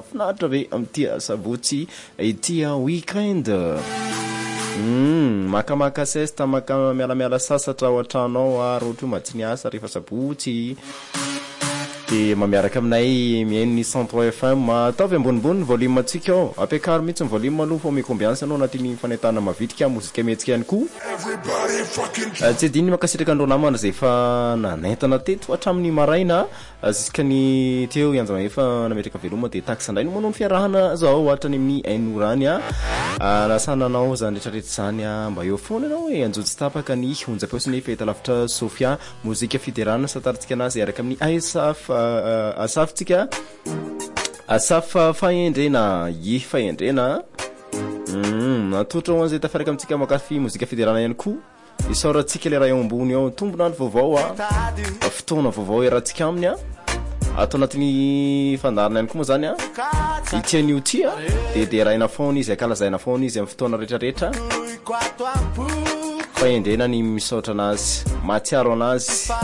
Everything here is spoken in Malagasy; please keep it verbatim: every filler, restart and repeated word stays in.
mahafinaritra be am'tia sabotsy itia weekend. Mm, makamaka sesta maka mialamiala sasatra ao an-tranao ary ohatra matsiny asa rehefa sabotsy de mamiaraka aminay mihaino ny Centre F M ataovy ambonimbony ny volume atsika ao apekary mihitsy ny volume aloha fa omeko ambiance anao anatin'ny fanentana mavitrika mozika mihetsika ihany koa tsy diny makasitraka andro namana zay efa nanentana teto hatramin'ny maraina ziskany teo ianjana efa nametraka veloma de taxe andray no manao ny fiarahana zao hatrany amin'ny ainorany a rasananao zany rehetrarehetra zany a mba eo foana anao hoe anjotsy tapaka ny onjapeo sy ny fahita lavitra Sofia mozika fiderana sataritsika anazy araka amin'ny ASAF asafitsika asafa fahendrena i fahendrena mm natotra ho an'izay tafaraka amintsika makafy mozika fiderana ihany koa isaorantsika le raha eo ambony ao tombonandro vaovao a fotoana vaovao erahantsika aminy a atao anatin'ny fandarina ihany koa moa zany a itian'io tia de de raina foana izy akalazaina foana izy amin'ny fotoana rehetrarehetra fahendrena ny misaotra anazy matsiaro anazy